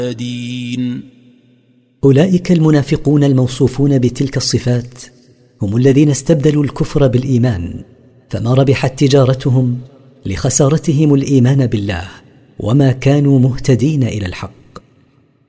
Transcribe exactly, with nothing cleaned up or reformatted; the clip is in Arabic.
دين. أولئك المنافقون الموصوفون بتلك الصفات هم الذين استبدلوا الكفر بالإيمان، فما ربحت تجارتهم لخسارتهم الإيمان بالله، وما كانوا مهتدين إلى الحق.